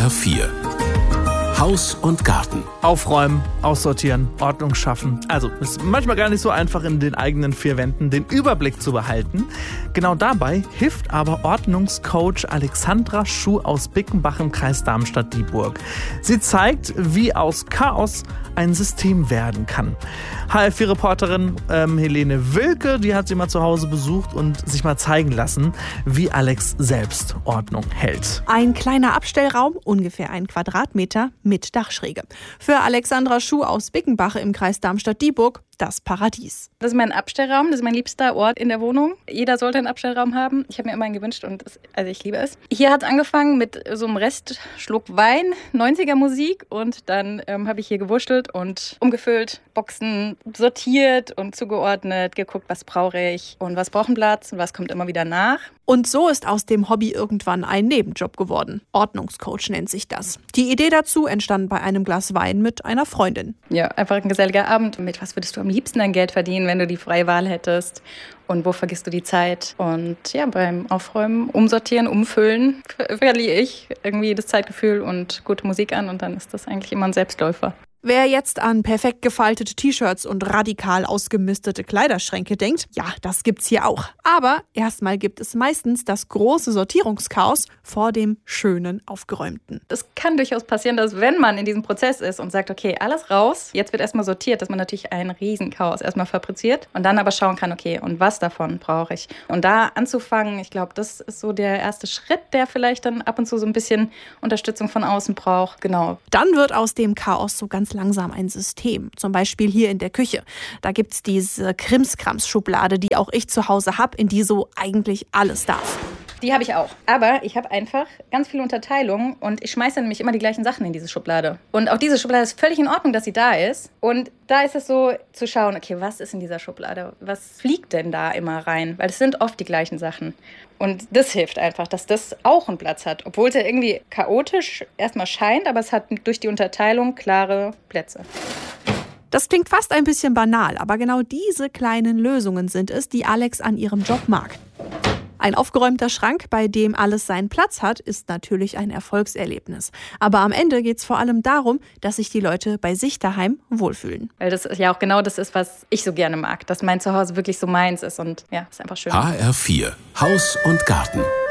HR4 Haus und Garten. Aufräumen, aussortieren, Ordnung schaffen. Also ist manchmal gar nicht so einfach, in den eigenen vier Wänden den Überblick zu behalten. Genau dabei hilft aber Ordnungscoach Alexandra Schuh aus Bickenbach im Kreis Darmstadt-Dieburg. Sie zeigt, wie aus Chaos ein System werden kann. HR4-Reporterin Helene Wilke, die hat sie mal zu Hause besucht und sich mal zeigen lassen, wie Alex selbst Ordnung hält. Ein kleiner Abstellraum, ungefähr 1 Quadratmeter mit Dachschräge. Für Alexandra Schuh aus Bickenbach im Kreis Darmstadt-Dieburg das Paradies. Das ist mein Abstellraum, das ist mein liebster Ort in der Wohnung. Jeder sollte einen Abstellraum haben. Ich habe mir immer einen gewünscht und ich liebe es. Hier hat es angefangen mit so einem Restschluck Wein, 90er Musik und dann habe ich hier gewurschtelt und umgefüllt, Boxen sortiert und zugeordnet, geguckt, was brauche ich und was braucht einen Platz und was kommt immer wieder nach. Und so ist aus dem Hobby irgendwann ein Nebenjob geworden. Ordnungscoach nennt sich das. Die Idee dazu entstand bei einem Glas Wein mit einer Freundin. Ja, einfach ein geselliger Abend. Mit was würdest du am liebsten dein Geld verdienen, wenn du die freie Wahl hättest? Und wo vergisst du die Zeit? Und ja, beim Aufräumen, Umsortieren, Umfüllen verliere ich irgendwie das Zeitgefühl und gute Musik an und dann ist das eigentlich immer ein Selbstläufer. Wer jetzt an perfekt gefaltete T-Shirts und radikal ausgemistete Kleiderschränke denkt, ja, das gibt's hier auch. Aber erstmal gibt es meistens das große Sortierungschaos vor dem schönen Aufgeräumten. Es kann durchaus passieren, dass wenn man in diesem Prozess ist und sagt, okay, alles raus, jetzt wird erstmal sortiert, dass man natürlich ein Riesenchaos erstmal fabriziert und dann aber schauen kann, okay, und was davon brauche ich? Und da anzufangen, ich glaube, das ist so der erste Schritt, der vielleicht dann ab und zu so ein bisschen Unterstützung von außen braucht. Genau. Dann wird aus dem Chaos so ganz langsam ein System. Zum Beispiel hier in der Küche. Da gibt's diese Krimskrams-Schublade, die auch ich zu Hause habe, in die so eigentlich alles darf. Die habe ich auch. Aber ich habe einfach ganz viele Unterteilungen und ich schmeiße nämlich immer die gleichen Sachen in diese Schublade. Und auch diese Schublade ist völlig in Ordnung, dass sie da ist. Und da ist es so zu schauen, okay, was ist in dieser Schublade? Was fliegt denn da immer rein? Weil es sind oft die gleichen Sachen. Und das hilft einfach, dass das auch einen Platz hat. Obwohl es ja irgendwie chaotisch erstmal scheint, aber es hat durch die Unterteilung klare Plätze. Das klingt fast ein bisschen banal, aber genau diese kleinen Lösungen sind es, die Alex an ihrem Job mag. Ein aufgeräumter Schrank, bei dem alles seinen Platz hat, ist natürlich ein Erfolgserlebnis. Aber am Ende geht es vor allem darum, dass sich die Leute bei sich daheim wohlfühlen. Weil das ja auch genau das ist, was ich so gerne mag. Dass mein Zuhause wirklich so meins ist und ja, ist einfach schön. HR4 Haus und Garten.